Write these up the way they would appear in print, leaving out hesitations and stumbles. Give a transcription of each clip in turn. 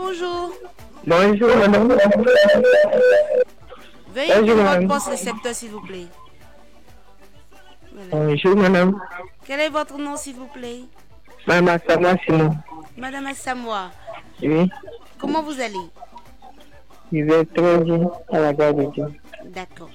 bonjour. Bonjour, madame. Veuillez prendre votre poste récepteur, s'il vous plaît. Voilà. Bonjour, madame. Quel est votre nom, s'il vous plaît? Madame Asama Simon. Madame Assamoa, Oui, comment vous allez? je vais très bien à la gare de Dieu. D'accord.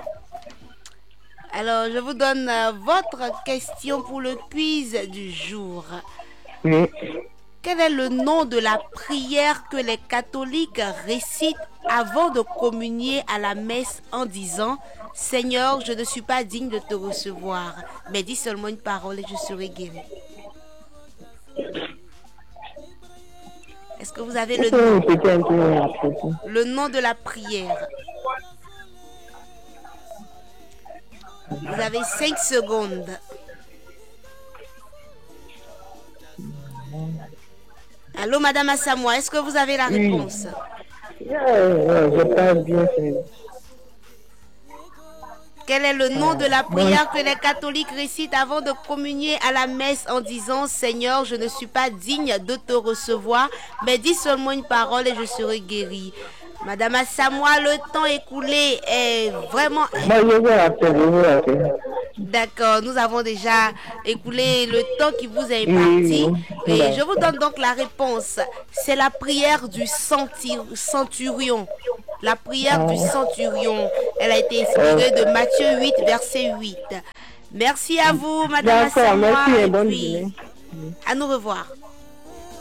Alors, je vous donne votre question pour le quiz du jour. Oui, Quel est le nom de la prière que les catholiques récitent avant de communier à la messe en disant « Seigneur, je ne suis pas digne de te recevoir, mais dis seulement une parole et je serai guéri ». Est-ce que vous avez le nom? répéter un peu la question. Le nom de la prière. Vous avez 5 secondes. Allô, Madame Assamoa, est-ce que vous avez la réponse? Je parle bien. Quel est le nom de la prière que les catholiques récitent avant de communier à la messe en disant « Seigneur, je ne suis pas digne de te recevoir, mais dis seulement une parole et je serai guéri ». Madame Assamoa, le temps écoulé est vraiment... Moi, je vais appeler. D'accord, nous avons déjà écoulé le temps qui vous est imparti. Et je vous donne donc la réponse. C'est la prière du centurion. La prière du centurion. Elle a été inspirée de Matthieu 8, verset 8. Merci à vous, Madame Assamoa. Merci et et bonne puis, journée. à nous revoir.